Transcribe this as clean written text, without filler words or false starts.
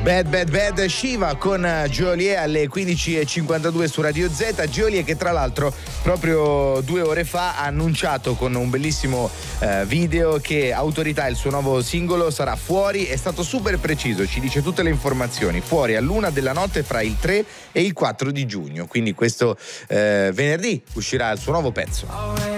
Bad Bad Bad Shiva con Geolier alle 15.52 su Radio Z. Geolier che tra l'altro proprio 2 ore fa ha annunciato con un bellissimo video che Autorità, il suo nuovo singolo, sarà fuori. È stato super preciso, ci dice tutte le informazioni: fuori all'1 della notte fra il 3 e il 4 di giugno. Quindi questo venerdì uscirà il suo nuovo pezzo.